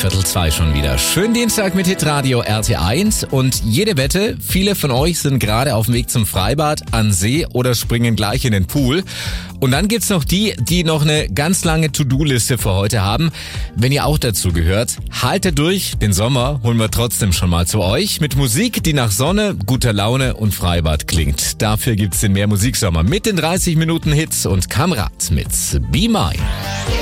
2 schon wieder. Schönen Dienstag mit Hitradio RT1 und jede Wette, viele von euch sind gerade auf dem Weg zum Freibad, an See oder springen gleich in den Pool. Und dann gibt's noch die noch eine ganz lange To-Do-Liste für heute haben. Wenn ihr auch dazu gehört, haltet durch, den Sommer holen wir trotzdem schon mal zu euch mit Musik, die nach Sonne, guter Laune und Freibad klingt. Dafür gibt's den Mehr Musiksommer mit den 30 Minuten Hits und Kamrat mit Be Mine.